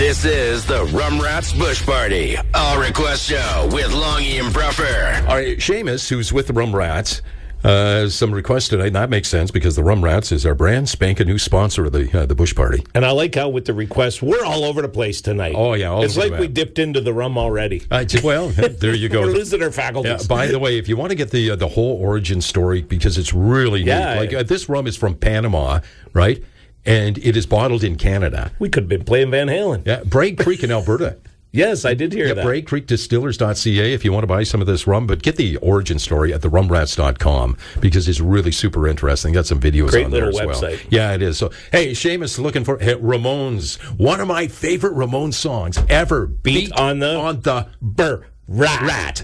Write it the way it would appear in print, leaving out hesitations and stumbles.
This is the Rum Rats Bush Party, all request show with Longy and Bruffer. All right, Seamus, who's with the Rum Rats, some requests tonight, and that makes sense because the Rum Rats is our brand spanking new sponsor of the Bush Party. And I like how with the requests, we're all over the place tonight. Oh, yeah. It's like we dipped into the rum already. Well, there you go. We're losing our faculties. By the way, if you want to get the whole origin story, because it's really neat. This rum is from Panama, right? And it is bottled in Canada. We could have been playing Van Halen. Yeah, Bragg Creek in Alberta. Yes, I did hear that. BraggCreekDistillers.ca if you want to buy some of this rum. But get the origin story at therumrats.com because it's really super interesting. Got some videos on there as well. Great little website. Yeah, it is. So, hey, Seamus looking for Ramones. One of my favorite Ramones songs ever. Beat on the Rat.